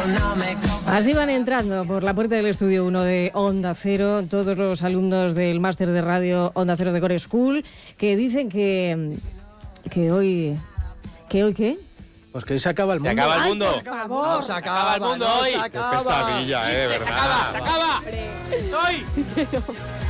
Así van entrando por la puerta del estudio 1 de Onda Cero todos los alumnos del máster de radio Onda Cero de Core School, que dicen que hoy ¿qué? Pues que hoy se acaba el mundo. Se acaba el mundo. Ay, por favor. No, se acaba el mundo hoy. Qué pesadilla, de verdad. Se acaba. Hoy.